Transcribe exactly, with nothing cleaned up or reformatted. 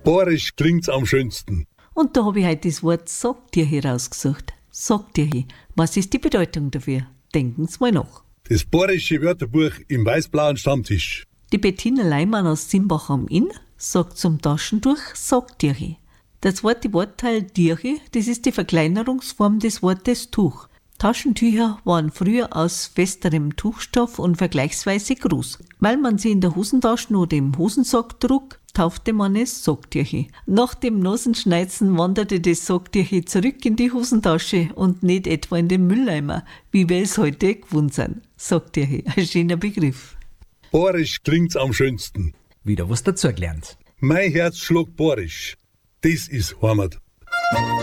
Bayerisch klingt's am schönsten. Und da habe ich heute das Wort Saugtierchen rausgesucht. Saugtierchen. Was ist die Bedeutung dafür? Denken Sie mal nach. Das bayerische Wörterbuch im weiß-blauen Stammtisch. Die Bettina Leimann aus Simbach am Inn sagt zum Taschentuch Saugtierchen. Das Wort im Wortteil Tierche, das ist die Verkleinerungsform des Wortes Tuch. Taschentücher waren früher aus festerem Tuchstoff und vergleichsweise groß. Weil man sie in der Hosentasche oder im Hosensack trug, taufte man es Saugtierchen. Nach dem Nasenschneizen wanderte das Saugtierchen zurück in die Hosentasche und nicht etwa in den Mülleimer, wie wir es heute gewohnt sind. Saugtierchen, ein schöner Begriff. Bayerisch klingt's am schönsten. Wieder was dazugelernt. Mein Herz schlägt bayerisch. Das ist Heimat.